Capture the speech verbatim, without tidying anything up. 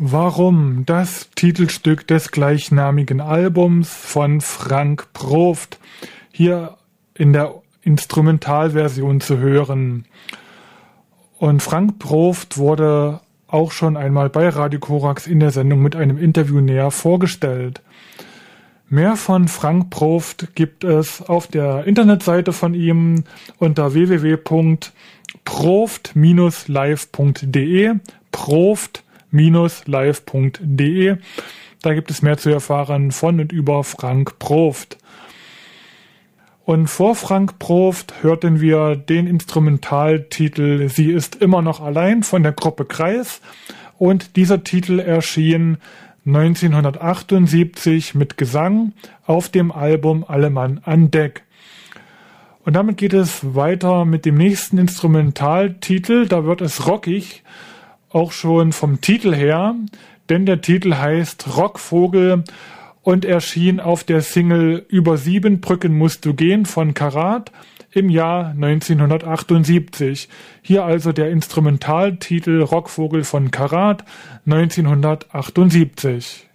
Warum? Das Titelstück des gleichnamigen Albums von Frank Proft, hier in der Instrumentalversion zu hören. Und Frank Proft wurde auch schon einmal bei Radio Korax in der Sendung mit einem Interview näher vorgestellt. Mehr von Frank Proft gibt es auf der Internetseite von ihm unter w w w punkt proft Bindestrich live punkt d e, proft Bindestrich live punkt d e. Da gibt es mehr zu erfahren von und über Frank Proft. Und vor Frank Proft hörten wir den Instrumentaltitel Sie ist immer noch allein von der Gruppe Kreis. Und dieser Titel erschien neunzehnhundertachtundsiebzig mit Gesang auf dem Album Alle Mann an Deck. Und damit geht es weiter mit dem nächsten Instrumentaltitel. Da wird es rockig, auch schon vom Titel her, denn der Titel heißt Rockvogel und erschien auf der Single Über sieben Brücken musst du gehen von Karat im Jahr neunzehnhundertachtundsiebzig. Hier also der Instrumentaltitel Rockvogel von Karat neunzehnhundertachtundsiebzig.